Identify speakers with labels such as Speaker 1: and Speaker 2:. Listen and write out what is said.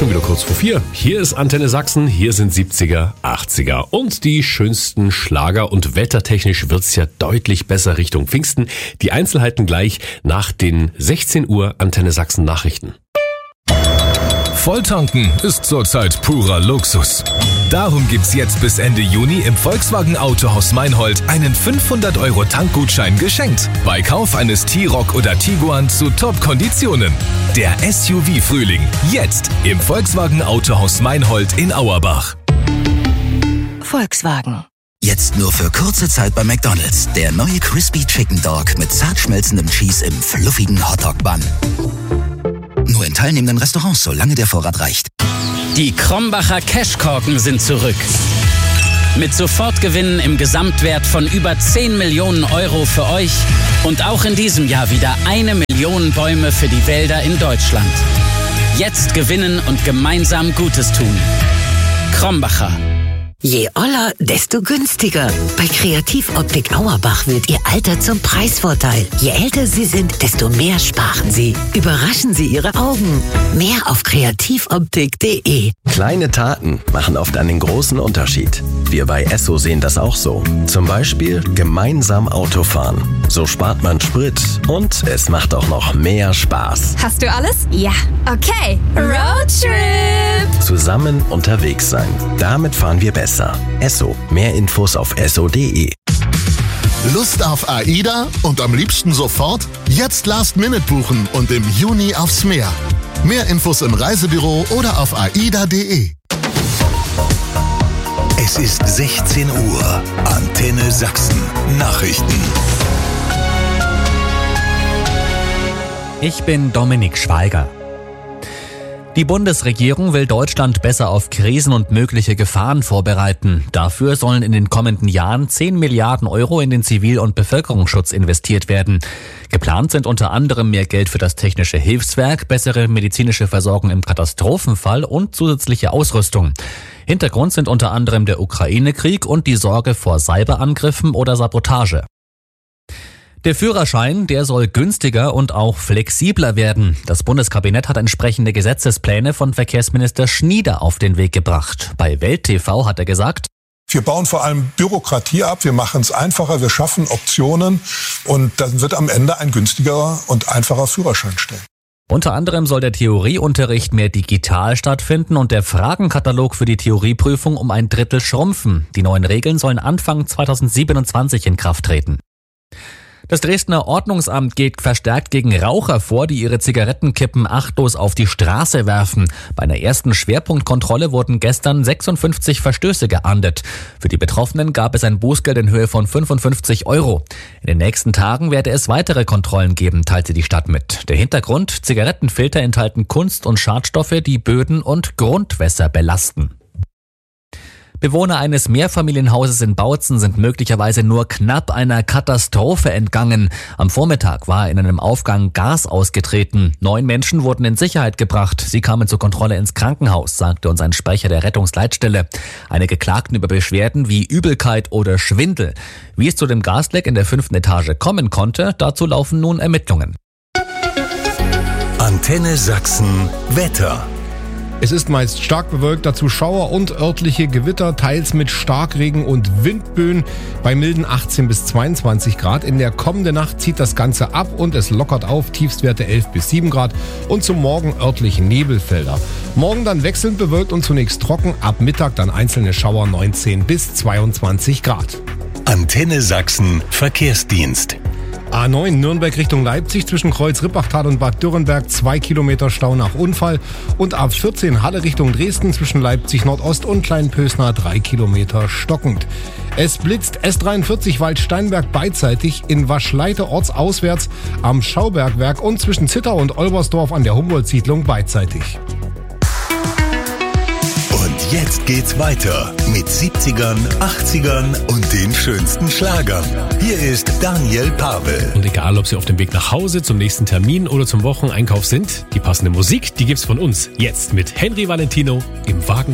Speaker 1: Schon wieder kurz vor 4. Hier ist Antenne Sachsen, hier sind 70er, 80er und die schönsten Schlager. Und wettertechnisch wird's ja deutlich besser Richtung Pfingsten. Die Einzelheiten gleich nach den 16 Uhr Antenne Sachsen Nachrichten.
Speaker 2: Volltanken ist zurzeit purer Luxus. Darum gibt's jetzt bis Ende Juni im Volkswagen Autohaus Meinhold einen 500€ Tankgutschein geschenkt. Bei Kauf eines T-Roc oder Tiguan zu Top-Konditionen. Der SUV-Frühling. Jetzt im Volkswagen Autohaus Meinhold in Auerbach.
Speaker 3: Volkswagen.
Speaker 4: Jetzt nur für kurze Zeit bei McDonald's. Der neue Crispy Chicken Dog mit zart schmelzendem Cheese im fluffigen Hotdog-Bun. Nur in teilnehmenden Restaurants, solange der Vorrat reicht.
Speaker 5: Die Krombacher Cashkorken sind zurück. Mit Sofortgewinnen im Gesamtwert von über 10 Millionen Euro für euch und auch in diesem Jahr wieder 1 Million Bäume für die Wälder in Deutschland. Jetzt gewinnen und gemeinsam Gutes tun. Krombacher.
Speaker 3: Je oller, desto günstiger. Bei Kreativoptik Auerbach wird Ihr Alter zum Preisvorteil. Je älter Sie sind, desto mehr sparen Sie. Überraschen Sie Ihre Augen. Mehr auf kreativoptik.de.
Speaker 6: Kleine Taten machen oft einen großen Unterschied. Wir bei Esso sehen das auch so. Zum Beispiel gemeinsam Autofahren. So spart man Sprit und es macht auch noch mehr Spaß.
Speaker 7: Hast du alles? Ja. Okay. Roadtrip!
Speaker 6: Zusammen unterwegs sein. Damit fahren wir besser. Esso. Mehr Infos auf esso.de.
Speaker 8: Lust auf AIDA und am liebsten sofort? Jetzt Last Minute buchen und im Juni aufs Meer. Mehr Infos im Reisebüro oder auf aida.de.
Speaker 9: Es ist 16 Uhr. Antenne Sachsen. Nachrichten.
Speaker 10: Ich bin Dominik Schweiger. Die Bundesregierung will Deutschland besser auf Krisen und mögliche Gefahren vorbereiten. Dafür sollen in den kommenden Jahren 10 Milliarden Euro in den Zivil- und Bevölkerungsschutz investiert werden. Geplant sind unter anderem mehr Geld für das technische Hilfswerk, bessere medizinische Versorgung im Katastrophenfall und zusätzliche Ausrüstung. Hintergrund sind unter anderem der Ukraine-Krieg und die Sorge vor Cyberangriffen oder Sabotage. Der Führerschein, der soll günstiger und auch flexibler werden. Das Bundeskabinett hat entsprechende Gesetzespläne von Verkehrsminister Schnieder auf den Weg gebracht. Bei Welt TV hat er gesagt:
Speaker 11: Wir bauen vor allem Bürokratie ab, wir machen es einfacher, wir schaffen Optionen und dann wird am Ende ein günstigerer und einfacher Führerschein stehen.
Speaker 10: Unter anderem soll der Theorieunterricht mehr digital stattfinden und der Fragenkatalog für die Theorieprüfung um 1/3 schrumpfen. Die neuen Regeln sollen Anfang 2027 in Kraft treten. Das Dresdner Ordnungsamt geht verstärkt gegen Raucher vor, die ihre Zigarettenkippen achtlos auf die Straße werfen. Bei einer ersten Schwerpunktkontrolle wurden gestern 56 Verstöße geahndet. Für die Betroffenen gab es ein Bußgeld in Höhe von 55 €. In den nächsten Tagen werde es weitere Kontrollen geben, teilte die Stadt mit. Der Hintergrund: Zigarettenfilter enthalten Kunst- und Schadstoffe, die Böden und Grundwässer belasten. Bewohner eines Mehrfamilienhauses in Bautzen sind möglicherweise nur knapp einer Katastrophe entgangen. Am Vormittag war in einem Aufgang Gas ausgetreten. 9 Menschen wurden in Sicherheit gebracht. Sie kamen zur Kontrolle ins Krankenhaus, sagte uns ein Sprecher der Rettungsleitstelle. Einige klagten über Beschwerden wie Übelkeit oder Schwindel. Wie es zu dem Gasleck in der 5. Etage kommen konnte, dazu laufen nun Ermittlungen.
Speaker 9: Antenne Sachsen Wetter.
Speaker 12: Es ist meist stark bewölkt, dazu Schauer und örtliche Gewitter, teils mit Starkregen und Windböen bei milden 18 bis 22 Grad. In der kommenden Nacht zieht das Ganze ab und es lockert auf, Tiefstwerte 11 bis 7 Grad und zum Morgen örtliche Nebelfelder. Morgen dann wechselnd bewölkt und zunächst trocken, ab Mittag dann einzelne Schauer 19 bis 22 Grad.
Speaker 9: Antenne Sachsen Verkehrsdienst.
Speaker 12: A9 Nürnberg Richtung Leipzig zwischen Kreuz-Rippachtal und Bad Dürrenberg 2 Kilometer Stau nach Unfall und A14 Halle Richtung Dresden zwischen Leipzig Nordost und Kleinpösner 3 Kilometer stockend. Es blitzt S43 Waldsteinberg beidseitig in Waschleite ortsauswärts am Schaubergwerk und zwischen Zittau und Olbersdorf an der Humboldt-Siedlung beidseitig.
Speaker 9: Und jetzt geht's weiter mit 70ern, 80ern und den schönsten Schlagern. Hier ist Daniel Pavel.
Speaker 1: Und egal, ob Sie auf dem Weg nach Hause, zum nächsten Termin oder zum Wocheneinkauf sind, die passende Musik, die gibt's von uns jetzt mit Henry Valentino im Wagen.